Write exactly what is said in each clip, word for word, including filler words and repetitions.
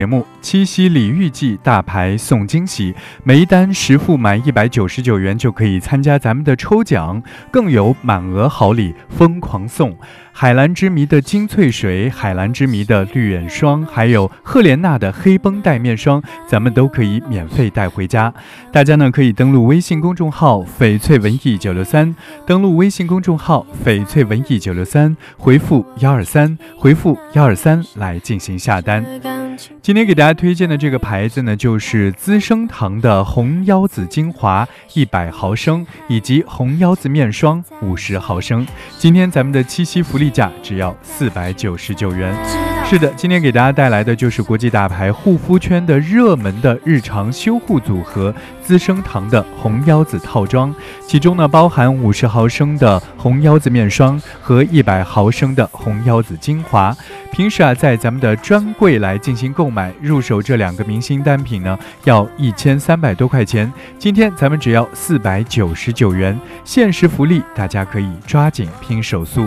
节目七夕礼遇季大牌送惊喜，每一单实付满一百九十九元就可以参加咱们的抽奖，更有满额好礼疯狂送。海蓝之谜的金萃水、海蓝之谜的绿眼霜，还有赫莲娜的黑绷带面霜，咱们都可以免费带回家。大家呢可以登录微信公众号翡翠文艺九六三，登录微信公众号翡翠文艺九六三，回复幺二三，回复幺二三来进行下单。今天给大家推荐的这个牌子呢，就是资生堂的红腰子精华一百毫升以及红腰子面霜五十毫升。今天咱们的七夕福利价只要四百九十九元。是的，今天给大家带来的就是国际大牌护肤圈的热门的日常修护组合资生堂的红腰子套装，其中呢包含五十毫升的红腰子面霜和一百毫升的红腰子精华。平时啊在咱们的专柜来进行购买，入手这两个明星单品呢要一千三百多块钱，今天咱们只要四百九十九元，限时福利，大家可以抓紧拼手速。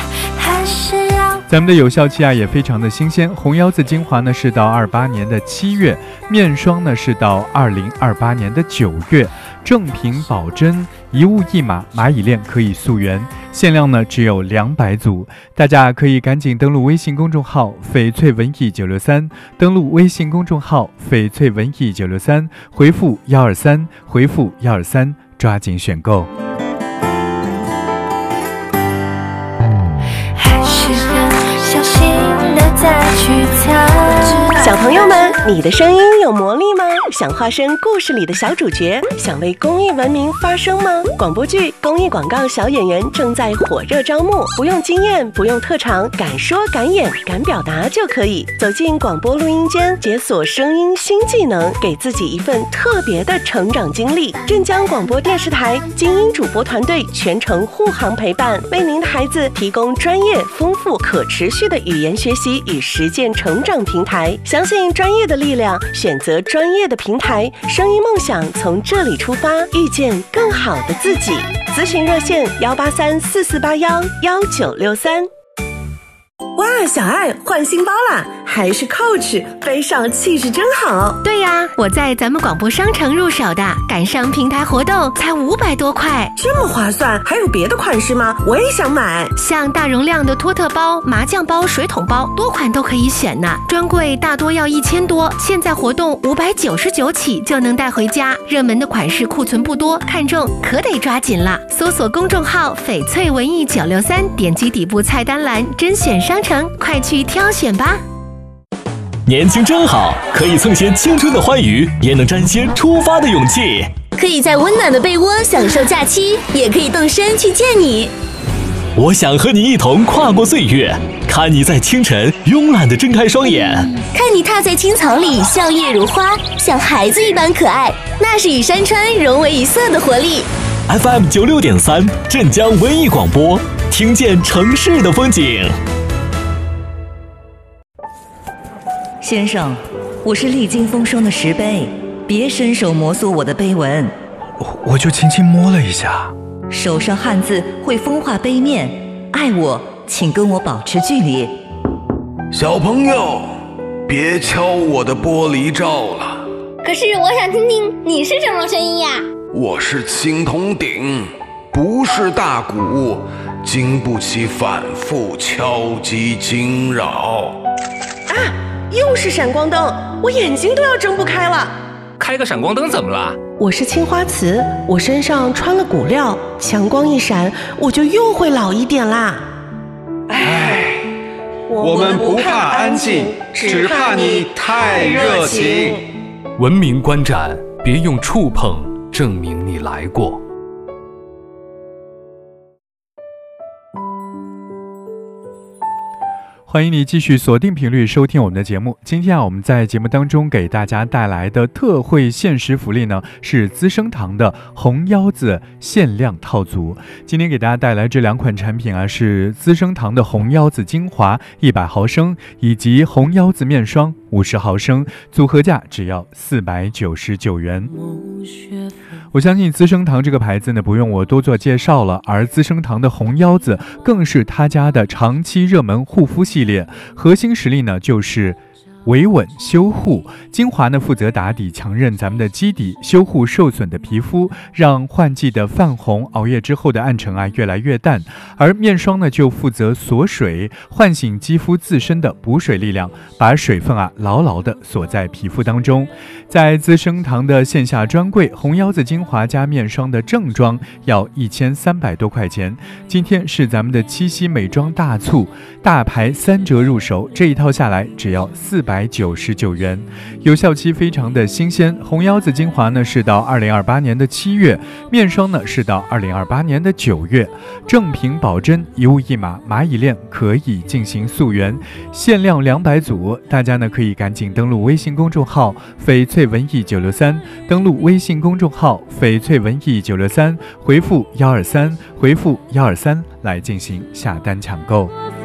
咱们的有效期啊也非常的新鲜，红腰子精华呢是到二八年的七月，面霜呢是到二零二八年的九月，正品保真，一物一码，蚂蚁链可以溯源，限量呢只有两百组，大家可以赶紧登录微信公众号翡翠文艺九六三，登录微信公众号翡翠文艺九六三，回复幺二三，回复幺二三，抓紧选购。 小朋友们，你的声音有魔力吗？想化身故事里的小主角，想为公益文明发声吗？广播剧、公益广告小演员正在火热招募，不用经验，不用特长，敢说敢演敢表达就可以走进广播录音间，解锁声音新技能，给自己一份特别的成长经历。镇江广播电视台精英主播团队全程护航陪伴，为您的孩子提供专业、丰富、可持续的语言学习与实践成长平台。相信专业的力量，选择专业的平台，声音梦想从这里出发，遇见更好的自己。咨询热线幺八三四四八幺幺九六三。哇，小爱换新包啦，还是 Coach， 背上气势真好。 对呀，我在咱们广播商城入手的，赶上平台活动才五百多块， 这么划算。还有别的款式吗？我也想买。 像大容量的托特包、麻将包、水桶包，多款都可以选呢。专柜大多要一千多，现在活动五百九十九起就能带回家。热门的款式库存不多，看中可得抓紧了。搜索公众号翡翠文艺九六三，点击底部菜单栏甄选商城，快去挑选吧。 年轻真好，可以蹭些青春的欢愉，也能沾些出发的勇气。 可以在温暖的被窝享受假期，也可以动身去见你。 我想和你一同跨过岁月，看你在清晨慵懒地睁开双眼， 看你踏在青草里笑靥如花，像孩子一般可爱，那是与山川融为一色的活力。 F M 九六点三，镇江文艺广播，听见城市的风景。 先生，我是历经风霜的石碑，别伸手摩挲我的碑文。 我我就轻轻摸了一下。 手上汉字会风化碑面，爱我请跟我保持距离。 小朋友，别敲我的玻璃罩了。 可是我想听听你是什么声音呀？ 我是青铜鼎，不是大鼓，经不起反复敲击惊扰。 啊，又是闪光灯，我眼睛都要睁不开了。 开个闪光灯怎么了？ 我是青花瓷，我身上穿了骨料，强光一闪，我就又会老一点啦。 唉，我们不怕安静，只怕你太热情。 文明观展，别用触碰证明你来过。 欢迎你继续锁定频率收听我们的节目。今天啊，我们在节目当中给大家带来的特惠限时福利呢，是资生堂的红腰子限量套组。今天给大家带来这两款产品啊，是资生堂的红腰子精华一百毫升以及红腰子面霜五十毫升，组合价只要四百九十九元。我相信资生堂这个牌子呢，不用我多做介绍了，而资生堂的红腰子更是他家的长期热门护肤系列，核心实力呢就是维稳修护。精华呢负责打底强韧咱们的基底，修护受损的皮肤，让换季的泛红、熬夜之后的暗沉啊越来越淡。而面霜呢就负责锁水，唤醒肌肤自身的补水力量，把水分啊牢牢地锁在皮肤当中。在资生堂的线下专柜，红腰子精华加面霜的正装要一千三百多块钱。今天是咱们的七夕美妆大促，大牌三折入手，这一套下来只要四百九十九元，有效期非常的新鲜。红腰子精华呢是到二零二八年的七月，面霜呢是到二零二八年的九月。正品保真，一物一码，蚂蚁链可以进行溯源，限量两百组，大家呢可以赶紧登录微信公众号翡翠文艺九六三，登录微信公众号翡翠文艺九六三，回复幺二三，回复幺二三来进行下单抢购。